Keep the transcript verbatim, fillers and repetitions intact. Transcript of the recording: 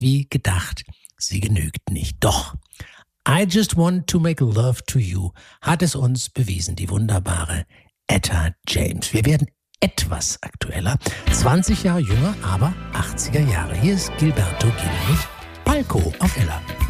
wie gedacht, sie genügt nicht. Doch I Just Want to Make Love to You hat es uns bewiesen, die wunderbare Etta James. Wir werden etwas aktueller, zwanzig Jahre jünger, aber achtziger Jahre. Hier ist Gilberto Gil mit Palco auf Ella.